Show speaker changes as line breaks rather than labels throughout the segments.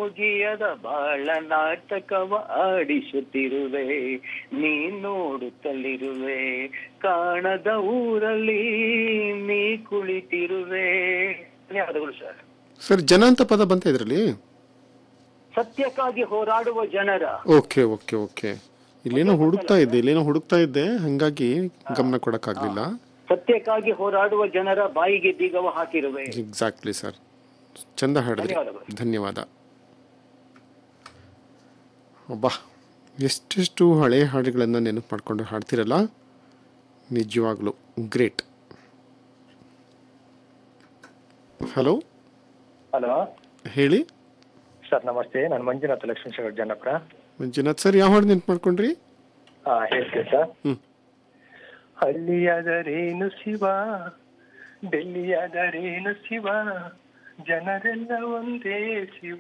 ಮುಗಿಯದ ಬಾಳ ನಾಟಕವ ಆಡಿಸುತ್ತಿರುವೆ, ನೀ ನೋಡುತ್ತಲಿರುವೆ, ಕಾಣದ ಊರಲ್ಲಿ ನೀ ಕುಳಿತಿರುವೆ. ಧನ್ಯವಾದಗಳು ಸರ್.
ಸರ್, ಜನ ಅಂತ ಪದ ಬಂತ ಇದರಲ್ಲಿ?
ಸತ್ಯಕ್ಕಾಗಿ ಹೋರಾಡುವ ಜನರ.
Okay okay okay. ಇಲ್ಲೇನೋ ಹುಡುಕ್ತಾ ಇದ್ದೆ, ಹಂಗಾಗಿ ಗಮನ ಕೊಡಕ್ಕಾಗ್ಲಿಲ್ಲ.
ಸತ್ಯಕ್ಕಾಗಿ ಹೋರಾಡುವ ಜನರ ಬಾಯಿಗೆ ಬೀಗವ ಹಾಕಿರುವೆ.
ಎಕ್ಸಾಕ್ಟ್ಲಿ ಸರ್, ಚಂದ ಹಾಡಿದ್ರಿ, ಧನ್ಯವಾದ. ಒಬ್ಬ ಎಷ್ಟೆಷ್ಟು ಹಳೆ ಹಾಡುಗಳನ್ನು ನೆನಪು ಮಾಡ್ಕೊಂಡು ಹಾಡ್ತಿರಲ್ಲ, ನಿಜವಾಗ್ಲೂ ಗ್ರೇಟ್. ಹಲೋ
ಹಲೋ,
ಹೇಳಿ
ಸರ್. ನಮಸ್ತೆ, ನಾನು ಮಂಜುನಾಥ್ ಲಕ್ಷ್ಮೀಶೇಖರ್ ಜನಪುರ.
ಮಂಜುನಾಥ್ ಸರ್, ಯಾವ ಹಾಡು ನೆನಪು ಮಾಡ್ಕೊಂಡ್ರಿ?
ಹೇಳ್ತೀವಿ ಸರ್. ಹಳ್ಳಿಯಾದರೇನು ಶಿವ, ಡೆಲ್ಲಿಯಾದರೇನು ಶಿವ, ಜನರೆಲ್ಲ ಒಂದೇ ಶಿವ,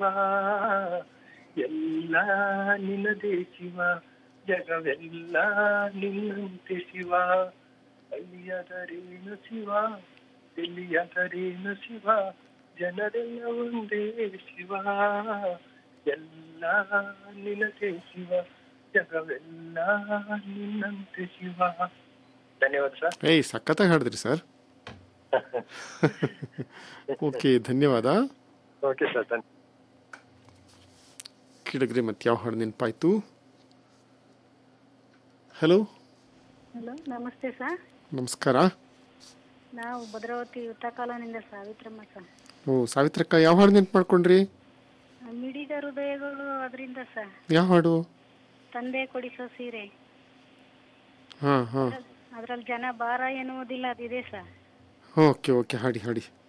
ಎಲ್ಲ ನಿನ್ನದೇ ಶಿವ, ಜಗವೆಲ್ಲ ನಿನ್ನಂತೆ ಶಿವ. ಹಳ್ಳಿಯಾದರೇನು ಶಿವ, ಡೆಲ್ಲಿಯಾದರೇನು ಶಿವ, ಜನರೆಲ್ಲ ಒಂದೇ ಶಿವ, ಎಲ್ಲ ನಿನ್ನದೇ ಶಿವ, ಜಗವೆಲ್ಲ ನಿನ್ನಂತೆ ಶಿವ. ಧನ್ಯವಾದ ಸರ್.
ಸಖತ್ತಾಗಿ ಹಾಡಿದ್ರಿ ಸರ್. ಓಕೆ, ಧನ್ಯವಾದ.
Okay sir.
ಕೇಳಿದ್ರಿ, ಮತ್ತೆ ಯಾವ ಹಾಡು ನೆನಪಾಯ್ತು? ಹಲೋ
ಹಲೋ, ನಮಸ್ತೆ ಸರ್.
ನಮಸ್ಕಾರ.
ನಾವು ಭದ್ರಾವತಿ ಯುದ್ಧ ಕಾಲೋನಿಂದ ಸಾವಿತ್ರಮ್ಮ ಸರ್.
ಸಾವಿತ್ರಕ್ಕ, ಯಾವ ಹಾಡು ನೆನಪು ಮಾಡ್ಕೊಂಡ್ರಿ?
ಮಿಡಿದ ಹೃದಯಗಳು ಅದರಿಂದ ಸರ್.
ಯಾವ ಹಾಡು?
ತಂದೆ ಕೊಡಿಸೋ ಸೀರೆ.
ಹಾಂ ಹಾಂ,
ಅದ್ರಲ್ಲಿ ಜನ ಭಾರ ಎನ್ನುವುದಿಲ್ಲ, ಅದಿದೆ ಸರ್.
ಓಕೆ ಓಕೆ, ಹಾಡಿ ಹಾಡಿ.